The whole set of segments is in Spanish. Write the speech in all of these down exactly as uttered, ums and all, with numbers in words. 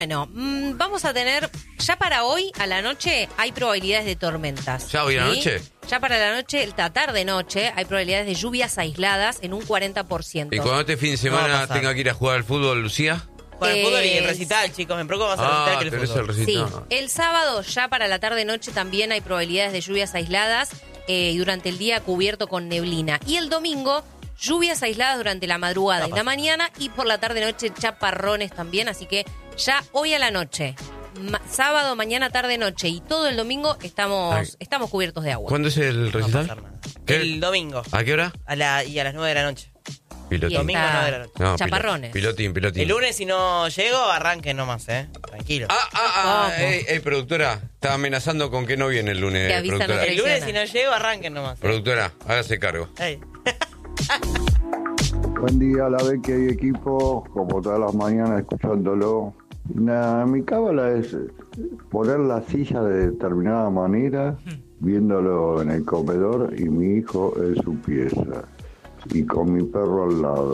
Bueno, mmm, vamos a tener, ya para hoy a la noche hay probabilidades de tormentas. ¿Ya hoy a la noche? Ya para la noche, la tarde-noche, hay probabilidades de lluvias aisladas en un cuarenta por ciento. ¿Y cuando este fin de semana no tenga que ir a jugar al fútbol, Lucía? Con el fútbol y el recital, chicos, me preocupa más el ah, recital que el fútbol. El recital. Sí, el sábado ya para la tarde-noche también hay probabilidades de lluvias aisladas eh, y durante el día cubierto con neblina. Y el domingo, lluvias aisladas durante la madrugada y la mañana y por la tarde-noche chaparrones también, así que ya hoy a la noche, ma- sábado, mañana, tarde-noche y todo el domingo estamos Ay. estamos cubiertos de agua. ¿Cuándo es el No va a recital? pasar nada. ¿Qué? El domingo. ¿A qué hora? A la, y a las nueve de la noche. Pilotín. Y Domingo está nueve de la noche. No, chaparrones. Pilotín, pilotín. El lunes, si no llego, arranquen nomás, ¿eh? Tranquilo. Ah, ah, ah, ¿Cómo? ey, ey, productora, está amenazando con que no viene el lunes. Te avisan productora. otra el lunes, si no llego, arranquen nomás. ¿eh? Productora, hágase cargo. Ey. Buen día, la vez que hay equipo, como todas las mañanas escuchándolo. Nah, mi cábala es poner la silla de determinada manera, viéndolo en el comedor y mi hijo en su pieza y con mi perro al lado.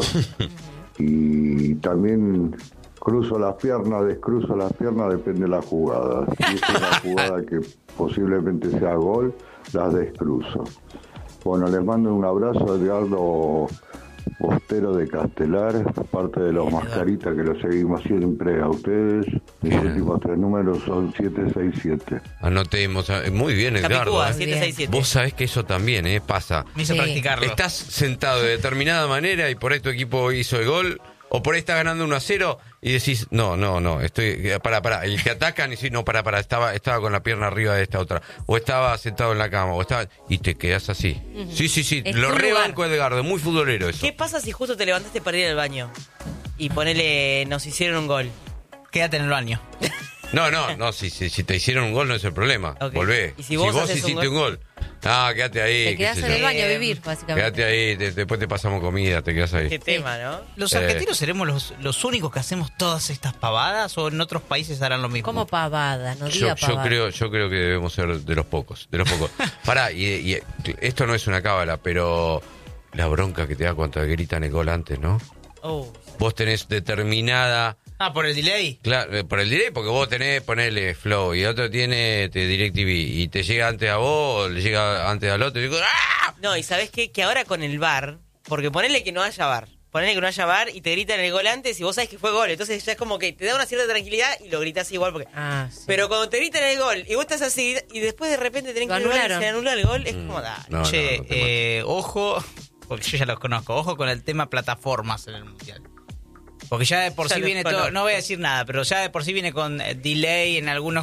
Y también cruzo las piernas, descruzo las piernas, depende de la jugada. Si es una jugada que posiblemente sea gol, las descruzo. Bueno, les mando un abrazo a Edgardo Postero de Castelar, parte de los Mascaritas, que lo seguimos siempre a ustedes. Mis Bien. últimos tres números son siete seis siete. Anotemos. ah, Muy bien, Edgardo. Capicúa, eh. siete seis siete. Vos sabés que eso también eh, pasa. Me hizo Sí. practicarlo. Estás sentado de determinada manera y por ahí tu equipo hizo el gol, o por ahí está ganando uno a cero y decís, no, no, no, estoy, para, para, y te atacan y decís, no, para, para, estaba, estaba con la pierna arriba de esta otra, o estaba sentado en la cama, o estaba, y te quedás así. Uh-huh. Sí, sí, sí, Es lo tu rebanco lugar. Edgardo, muy futbolero eso. ¿Qué pasa si justo te levantaste para ir al baño? Y ponele, nos hicieron un gol. Quédate en el baño. No, no, no, si, si, si te hicieron un gol no es el problema, Ok. volvé. ¿Y si vos haces un hiciste un gol? Ah, quédate ahí. Te qué quedás sé en yo. el baño a Eh, vivir, básicamente. Quédate ahí, te- después te pasamos comida, te quedás ahí. Qué tema, ¿no? ¿Los Eh. argentinos seremos los, los únicos que hacemos todas estas pavadas o en otros países harán lo mismo? Como pavada, no Yo, diga yo pavada. creo, yo creo que debemos ser de los pocos, de los pocos. Pará, y, y esto no es una cábala, pero la bronca que te da cuando te gritan el gol antes, ¿no? Oh, Vos tenés determinada, Ah, por el delay. claro, eh, por el delay, porque vos tenés, ponele Flow, y otro tiene te DirecTV, y te llega antes a vos, o le llega antes al otro, y digo, ¡ah! no, y ¿sabés qué? Que ahora con el V A R, porque ponele que no haya V A R, ponele que no haya V A R y te gritan el gol antes y vos sabés que fue gol, entonces ya es como que te da una cierta tranquilidad y lo gritas igual porque... Ah, sí. Pero cuando te gritan el gol y vos estás así y después de repente tenés Lo que ir al baño y anularon. se anula el gol, es como... dale. No, che, no, no te eh, ojo, porque yo ya los conozco, ojo con el tema plataformas en el Mundial. Porque ya de por Ya sí los viene conozco. todo, no voy a decir nada, pero ya de por sí viene con eh, delay en algunos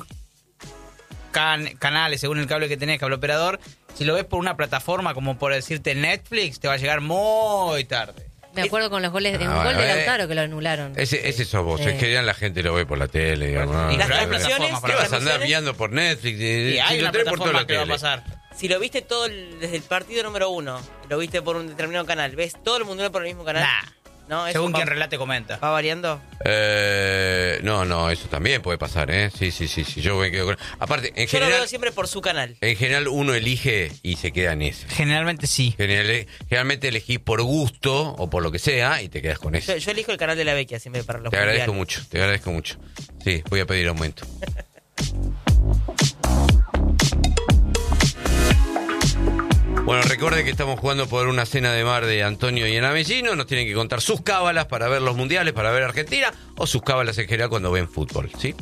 can- canales, según el cable que tenés, cable operador. Si lo ves por una plataforma, como por decirte Netflix, te va a llegar muy tarde. Me acuerdo con los goles, de un Ah, gol de eh. Lautaro que lo anularon. Ese, ese sos vos, Sí. en general la gente lo ve por la tele, digamos. Y las Ah, transmisiones, ¿qué las vas a andar transmisiones? viendo por Netflix? Y Y, hay una plataforma que va a pasar. Si lo viste todo el- desde el partido número uno, lo viste por un determinado canal, ¿ves todo el mundial por el mismo canal? Nah. ¿No? Eso Según va, quien relate, comenta. va variando. Eh, no, no, eso también puede pasar, ¿eh? Sí, sí, sí, sí. Yo me quedo con... Aparte, en Yo lo general, veo siempre por su canal. en general uno elige y se queda en ese. Generalmente sí. General- Generalmente elegís por gusto o por lo que sea y te quedas con eso. Yo, yo elijo el canal de la Vecchia siempre para los Te agradezco mundiales. mucho, te agradezco mucho. Sí, voy a pedir aumento. Bueno, recuerde que estamos jugando por una cena de mar de Antonio y en Avellino. Nos tienen que contar sus cábalas para ver los mundiales, para ver Argentina, o sus cábalas en general cuando ven fútbol, ¿sí?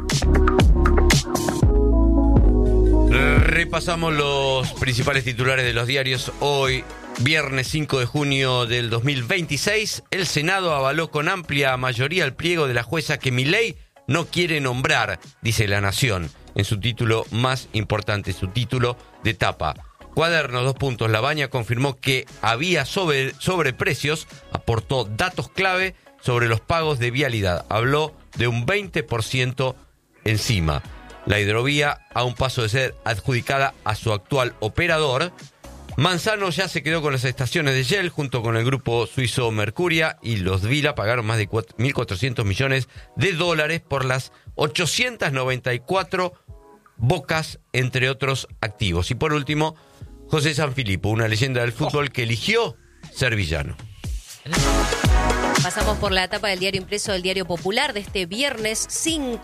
Repasamos los principales titulares de los diarios. Hoy, viernes cinco de junio del dos mil veintiséis, el Senado avaló con amplia mayoría el pliego de la jueza que Milei no quiere nombrar, dice La Nación, en su título más importante, su título de tapa. Cuaderno, dos puntos. Labaña confirmó que había sobre, sobreprecios, aportó datos clave sobre los pagos de vialidad. Habló de un veinte por ciento encima. La hidrovía a un paso de ser adjudicada a su actual operador. Manzano ya se quedó con las estaciones de Shell junto con el grupo suizo Mercuria, y los Vila pagaron más de mil cuatrocientos millones de dólares por las ochocientas noventa y cuatro bocas, entre otros activos. Y por último, José Sanfilippo, una leyenda del fútbol que eligió ser villano. Pasamos por la etapa del diario impreso del Diario Popular de este viernes cinco